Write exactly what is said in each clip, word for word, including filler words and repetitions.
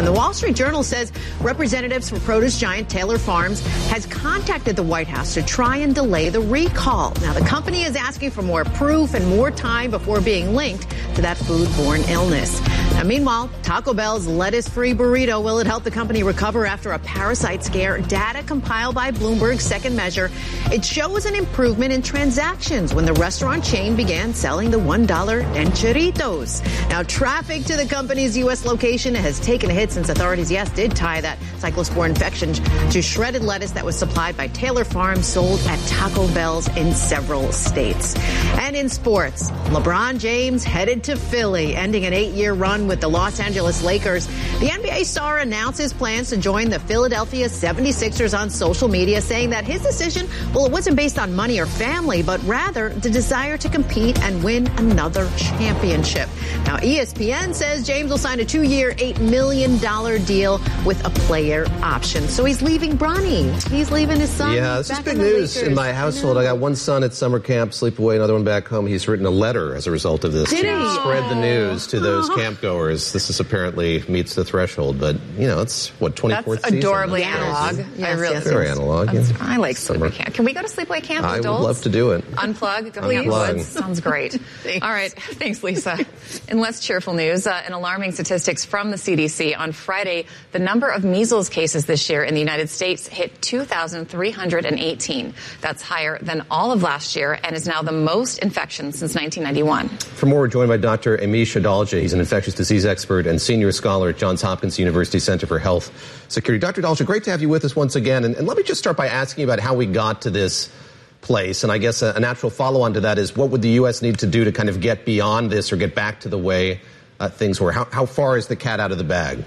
the Wall Street Journal says representatives from produce giant Taylor Farms has contacted the White House to try and delay the recall. Now, the company is asking for more proof and more time before being linked to that foodborne illness. Now, meanwhile, Taco Bell's lettuce-free burrito, will it help the company recover after a parasite scare? Data compiled by Bloomberg's Second Measure, it shows an improvement in transactions when the restaurant chain began selling the one dollar enchiritos. Now, traffic to the company's U S location has taken a hit since authorities, yes, did tie that cyclospore infection to shredded lettuce that was supplied by Taylor Farms, sold at Taco Bell's in several states. And in sports, LeBron James headed to Philly, ending an eight-year run with the Los Angeles Lakers. The N B A star announced his plans to join the Philadelphia seventy-sixers on social media, saying that his decision, well, it wasn't based on money or family, but rather the desire to compete and win another championship. Now, E S P N says James will sign a two-year, eight million dollars deal with a player option. So he's leaving Bronny. He's leaving his son. Yeah, this is big news in my household. I, I got one son at summer camp, sleepaway, another one back home. He's written a letter as a result of this Did to he? spread the news to those campgoers. This is apparently meets the threshold, but, you know, it's, what, twenty-fourth That's adorably season? analog. Yes, I really yes, Very yes. analog. That's, Yeah. I like Summer. sleepaway camp. Can we go to sleepaway camp, I adults? would love to do it. Unplug, please. Unplug. Sounds great. All right. Thanks, Lisa. In less cheerful news, uh, and alarming statistics from the C D C, on Friday, the number of measles cases this year in the United States hit two thousand three hundred eighteen. That's higher than all of last year and is now the most infections since nineteen ninety-one. For more, we're joined by Doctor Amish Adalja. He's an infectious disease expert and senior scholar at Johns Hopkins University Center for Health Security. Doctor Adalja, great to have you with us once again. And, and let me just start by asking you about how we got to this place. And I guess a, a natural follow-on to that is, what would the U S need to do to kind of get beyond this or get back to the way uh, things were? How, how far is the cat out of the bag?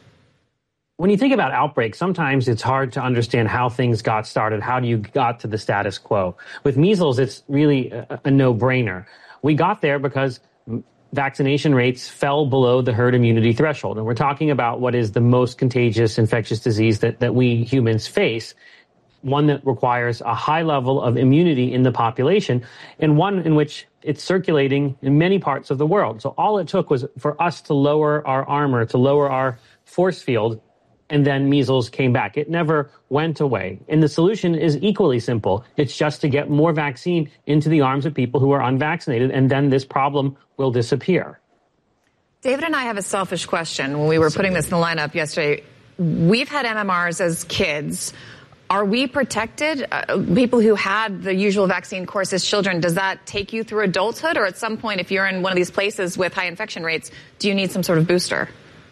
When you think about outbreaks, sometimes it's hard to understand how things got started. How do you got to the status quo? With measles, it's really a, a no-brainer. We got there because vaccination rates fell below the herd immunity threshold. And we're talking about what is the most contagious infectious disease that, that we humans face, one that requires a high level of immunity in the population, and one in which it's circulating in many parts of the world. So all it took was for us to lower our armor, to lower our force field, and then measles came back. It never went away. And the solution is equally simple. It's just to get more vaccine into the arms of people who are unvaccinated, and then this problem will disappear. David and I have a selfish question. When we were putting this in the lineup yesterday, we've had M M Rs as kids. Are we protected? Uh, people who had the usual vaccine course as children, does that take you through adulthood? Or at some point, if you're in one of these places with high infection rates, do you need some sort of booster?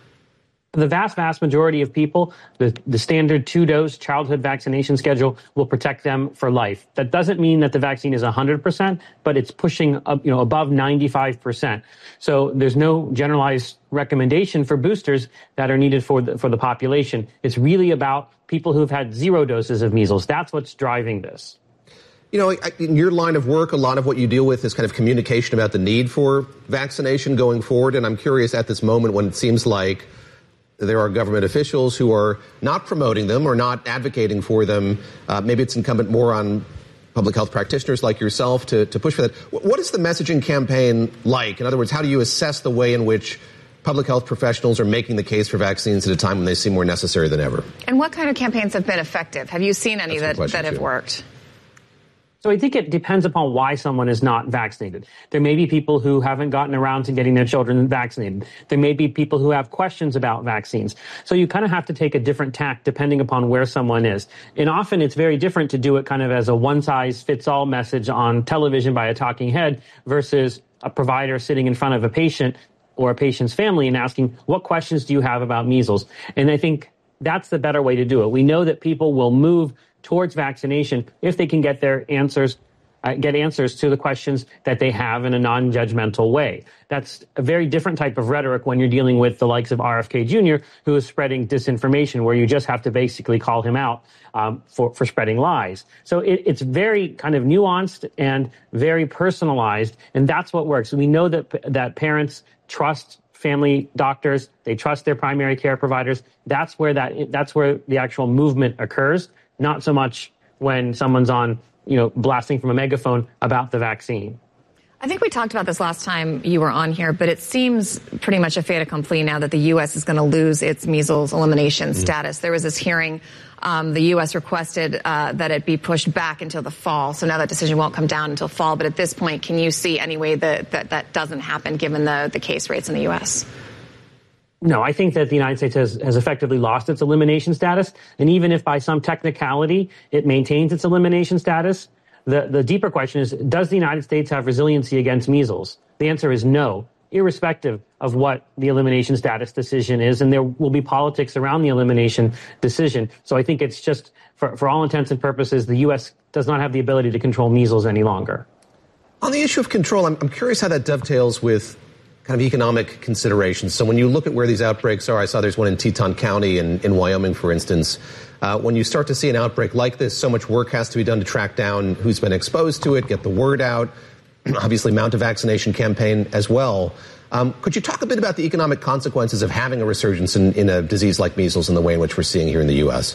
The vast, vast majority of people, the, the standard two-dose childhood vaccination schedule will protect them for life. That doesn't mean that the vaccine is one hundred percent, but it's pushing up, you know, above ninety-five percent. So there's no generalized recommendation for boosters that are needed for the, for the population. It's really about people who've had zero doses of measles. That's what's driving this. You know, in your line of work, a lot of what you deal with is kind of communication about the need for vaccination going forward. And I'm curious, at this moment when it seems like there are government officials who are not promoting them or not advocating for them, uh, maybe it's incumbent more on public health practitioners like yourself to, to push for that. What is the messaging campaign like? In other words, how do you assess the way in which public health professionals are making the case for vaccines at a time when they seem more necessary than ever? And what kind of campaigns have been effective? Have you seen any That's that, that have too. worked? So I think it depends upon why someone is not vaccinated. There may be people who haven't gotten around to getting their children vaccinated. There may be people who have questions about vaccines. So you kind of have to take a different tack depending upon where someone is. And often it's very different to do it kind of as a one-size-fits-all message on television by a talking head versus a provider sitting in front of a patient or a patient's family and asking, what questions do you have about measles? And I think that's the better way to do it. We know that people will move towards vaccination if they can get their answers, uh, get answers to the questions that they have in a non-judgmental way. That's a very different type of rhetoric when you're dealing with the likes of R F K Junior, who is spreading disinformation, where you just have to basically call him out um, for, for spreading lies. So it, it's very kind of nuanced and very personalized, and that's what works. We know that that parents trust family doctors, they trust their primary care providers. That's where that that's where the actual movement occurs. Not so much when someone's on, you know, blasting from a megaphone about the vaccine. I think we talked about this last time you were on here, but it seems pretty much a fait accompli now that the U S is going to lose its measles elimination mm-hmm. status. There was this hearing. Um, the U S requested uh, that it be pushed back until the fall. So now that decision won't come down until fall. But at this point, can you see any way that that, that doesn't happen given the, the case rates in the U S? No, I think that the United States has, has effectively lost its elimination status. And even if by some technicality it maintains its elimination status, the, the deeper question is, does the United States have resiliency against measles? The answer is no, irrespective of what the elimination status decision is. And there will be politics around the elimination decision. So I think it's just, for, for all intents and purposes, the U S does not have the ability to control measles any longer. On the issue of control, I'm, I'm curious how that dovetails with kind of economic considerations. So when you look at where these outbreaks are, I saw there's one in Teton County in, in Wyoming, for instance. Uh, when you start to see an outbreak like this, so much work has to be done to track down who's been exposed to it, get the word out, obviously mount a vaccination campaign as well. Um, could you talk a bit about the economic consequences of having a resurgence in, in a disease like measles in the way in which we're seeing here in the U S?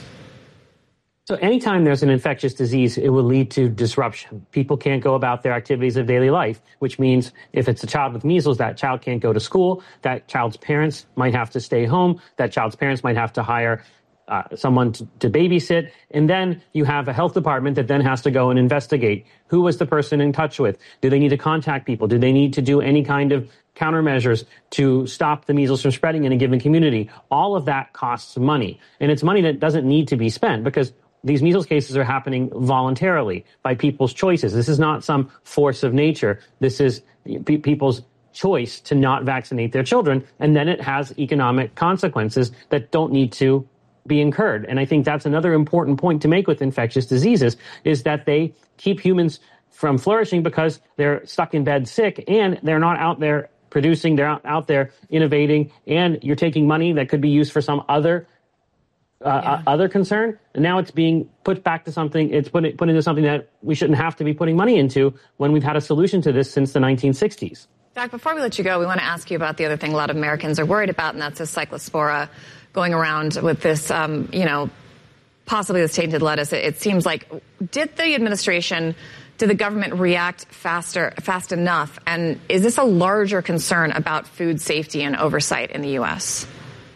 So anytime there's an infectious disease, it will lead to disruption. People can't go about their activities of daily life, which means if it's a child with measles, that child can't go to school, that child's parents might have to stay home, that child's parents might have to hire uh, someone to, to babysit, and then you have a health department that then has to go and investigate who was the person in touch with. Do they need to contact people? Do they need to do any kind of countermeasures to stop the measles from spreading in a given community? All of that costs money, and it's money that doesn't need to be spent because these measles cases are happening voluntarily by people's choices. This is not some force of nature. This is pe- people's choice to not vaccinate their children, and then it has economic consequences that don't need to be incurred. And I think that's another important point to make with infectious diseases, is that they keep humans from flourishing because they're stuck in bed sick and they're not out there producing, they're out, out there innovating, and you're taking money that could be used for some other Uh, yeah. uh, other concern, and now it's being put back to something, it's put, put into something that we shouldn't have to be putting money into when we've had a solution to this since the nineteen sixties. Doc, before we let you go, we want to ask you about the other thing a lot of Americans are worried about, and that's the cyclospora going around with this, um, you know, possibly this tainted lettuce. It, it seems like, did the administration, did the government react faster, fast enough? And is this a larger concern about food safety and oversight in the U S?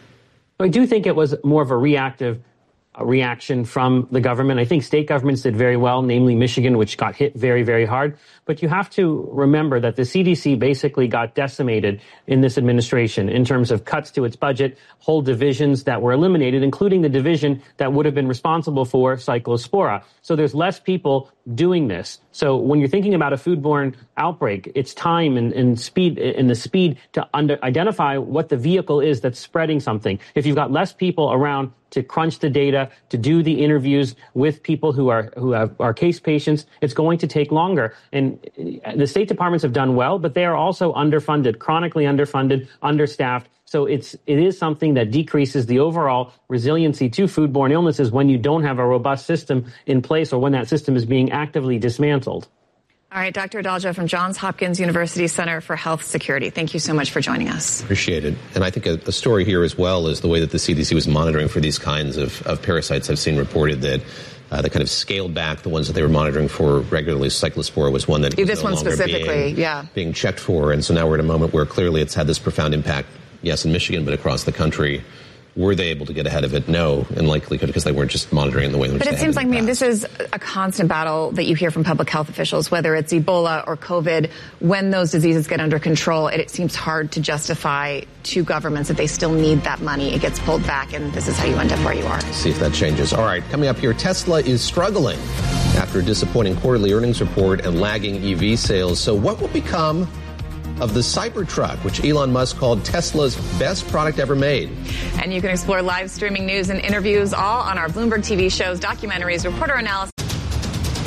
I do think it was more of a reactive uh, reaction from the government. I think state governments did very well, namely Michigan, which got hit very, very hard. But you have to remember that the C D C basically got decimated in this administration in terms of cuts to its budget, whole divisions that were eliminated, including the division that would have been responsible for cyclospora. So there's less people doing this. So when you're thinking about a foodborne outbreak, it's time and, and speed and the speed to under, identify what the vehicle is that's spreading something. If you've got less people around to crunch the data, to do the interviews with people who are who have, are case patients, it's going to take longer. And the state departments have done well, but they are also underfunded, chronically underfunded, understaffed. So it's it is something that decreases the overall resiliency to foodborne illnesses when you don't have a robust system in place or when that system is being actively dismantled. All right, Doctor Adalja from Johns Hopkins University Center for Health Security. Thank you so much for joining us. Appreciate it. And I think a, a story here as well is the way that the C D C was monitoring for these kinds of, of parasites. I've seen reported that uh, they kind of scaled back the ones that they were monitoring for regularly. Cyclospora was one that was this no one longer specifically, being, yeah. being checked for. And so now we're at a moment where clearly it's had this profound impact, yes, in Michigan, but across the country. Were they able to get ahead of it? No, in likelihood because they weren't just monitoring in the way in which But they it seems like, I mean, past. this is a constant battle that you hear from public health officials, whether it's Ebola or COVID. When those diseases get under control, it, it seems hard to justify to governments that they still need that money. It gets pulled back, and this is how you end up where you are. See if that changes. All right, coming up here, Tesla is struggling after a disappointing quarterly earnings report and lagging E V sales. So what will become of the Cybertruck, which Elon Musk called Tesla's best product ever made? And you can explore live streaming news and interviews all on our Bloomberg T V shows, documentaries, reporter analysis.